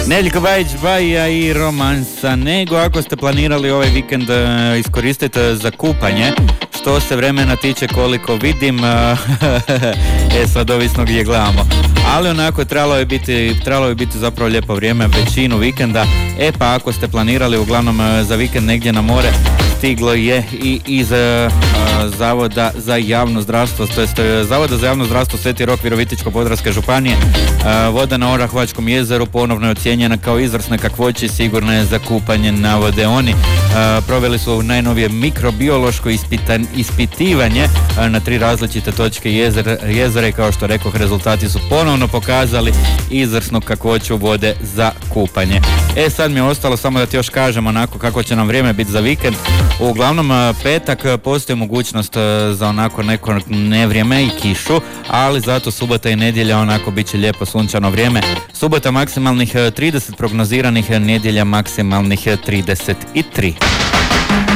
Neljko Bajić, Bajija i romansa. Nego ako ste planirali ovaj vikend iskoristiti za kupanje, što se vremena tiče koliko vidim, sad ovisno gdje gledamo. Ali onako trebalo je biti zapravo lijepo vrijeme većinu vikenda. Pa ako ste planirali uglavnom za vikend negdje na more, stiglo je i iz Zavoda za javno zdravstvo, to jest Zavoda za javno zdravstvo Sveti Rok Virovitičko-podravske županije. Voda na Orahovačkom jezeru ponovno je ocijenjena kao izvrsna kakvoća i sigurna je za kupanje, navode oni. Proveli su najnovije mikrobiološko ispitivanje na 3 različite točke jezera i kao što rekoh, rezultati su ponovno pokazali izvrsnu kakvoću vode za kupanje. Sad mi je ostalo samo da ti još kažem onako kako će nam vrijeme biti za vikend. Uglavnom petak postoji mogućnost za onako neko nevrijeme i kišu, ali zato subota i nedjelja onako bit će lijepo sunčano vrijeme. Subota maksimalnih 30 prognoziranih, nedjelja maksimalnih 33.